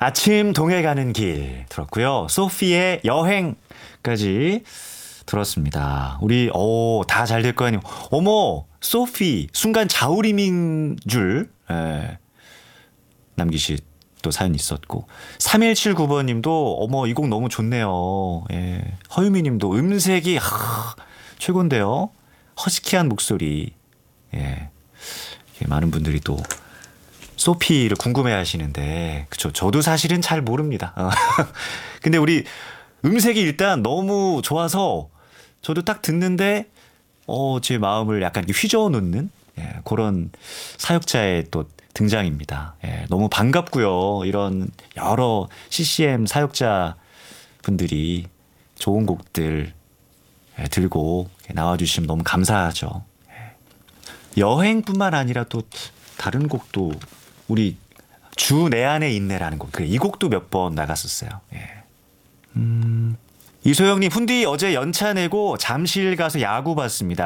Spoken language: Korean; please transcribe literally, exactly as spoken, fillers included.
아침 동해 가는 길 들었고요. 소피의 여행까지 들었습니다. 우리 오, 다 잘 될 거 아니에요. 어머, 소피 순간 자우림인 줄 예, 남기시 또 사연 있었고 삼일칠구 번님도 어머 이 곡 너무 좋네요. 예, 허유미님도 음색이 하, 최고인데요. 허스키한 목소리. 예, 많은 분들이 또 소피를 궁금해하시는데 그쵸? 저도 사실은 잘 모릅니다. 어. 근데 우리 음색이 일단 너무 좋아서 저도 딱 듣는데 어, 제 마음을 약간 이렇게 휘저어 놓는 예, 그런 사역자의 또 등장입니다. 예, 너무 반갑고요. 이런 여러 씨씨엠 사역자 분들이 좋은 곡들 예, 들고 나와주시면 너무 감사하죠. 예. 여행뿐만 아니라 또 다른 곡도 우리 주 내 안에 있네라는 곡. 그래, 이 곡도 몇 번 나갔었어요. 예. 음, 이소영님, 훈디 어제 연차 내고 잠실 가서 야구 봤습니다.